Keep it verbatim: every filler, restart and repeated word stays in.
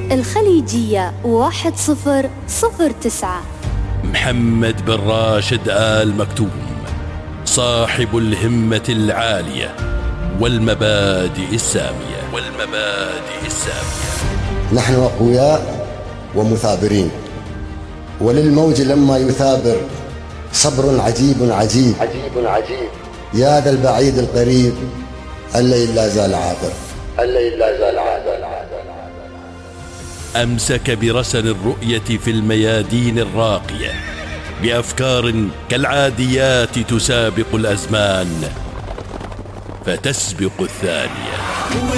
الخليجية واحد صفر صفر تسعة. محمد بن راشد آل مكتوم، صاحب الهمة العالية والمبادئ السامية والمبادئ السامية. نحن أقوياء ومثابرين، وللموج لما يثابر صبر عجيب عجيب عجيب عجيب. يا ذا البعيد القريب الليل لا زال عابر، الليل لا زال عابر. أمسك برسن الرؤية في الميادين الراقية بأفكار كالعاديات تسابق الأزمان فتسبق الثانية.